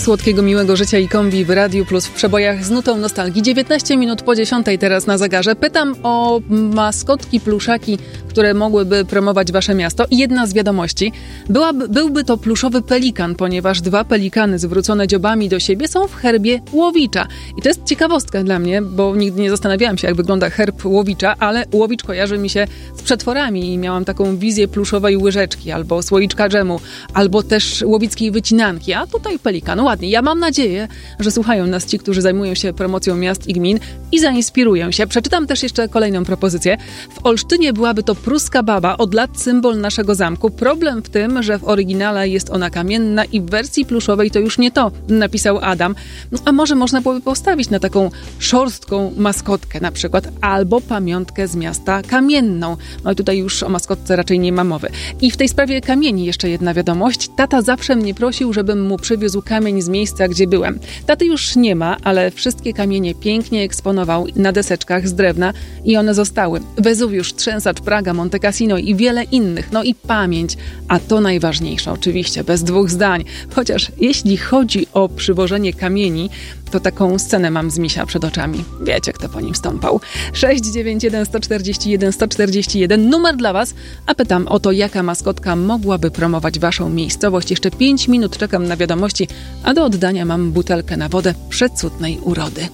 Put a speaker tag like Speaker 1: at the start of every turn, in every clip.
Speaker 1: Słodkiego, miłego życia i kombi w Radiu Plus w przebojach z nutą nostalgii. 19 minut po 10 teraz na zegarze. Pytam o maskotki, pluszaki, które mogłyby promować wasze miasto. I jedna z wiadomości. Byłby to pluszowy pelikan, ponieważ 2 pelikany zwrócone dziobami do siebie są w herbie Łowicza. I to jest ciekawostka dla mnie, bo nigdy nie zastanawiałam się, jak wygląda herb Łowicza, ale Łowicz kojarzy mi się z przetworami i miałam taką wizję pluszowej łyżeczki, albo słoiczka dżemu, albo też łowickiej wycinanki, a tutaj pelikan. Ładnie. Ja mam nadzieję, że słuchają nas ci, którzy zajmują się promocją miast i gmin i zainspirują się. Przeczytam też jeszcze kolejną propozycję. W Olsztynie byłaby to pruska baba, od lat symbol naszego zamku. Problem w tym, że w oryginale jest ona kamienna i w wersji pluszowej to już nie to, napisał Adam. No, a może można byłoby postawić na taką szorstką maskotkę na przykład, albo pamiątkę z miasta kamienną. No i tutaj już o maskotce raczej nie ma mowy. I w tej sprawie kamieni jeszcze jedna wiadomość. Tata zawsze mnie prosił, żebym mu przywiózł kamień z miejsca, gdzie byłem. Taty już nie ma, ale wszystkie kamienie pięknie eksponował na deseczkach z drewna i one zostały. Wezuwiusz, Trzęsacz, Praga, Monte Cassino i wiele innych. No i pamięć, a to najważniejsze oczywiście, bez dwóch zdań. Chociaż jeśli chodzi o przywożenie kamieni, to taką scenę mam z misia przed oczami. Wiecie, kto po nim stąpał. 691 141 141, numer dla was, a pytam o to, jaka maskotka mogłaby promować waszą miejscowość. Jeszcze 5 minut czekam na wiadomości, a do oddania mam butelkę na wodę przecudnej urody.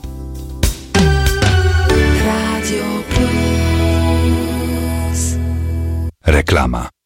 Speaker 2: Radio Plus.
Speaker 3: Reklama.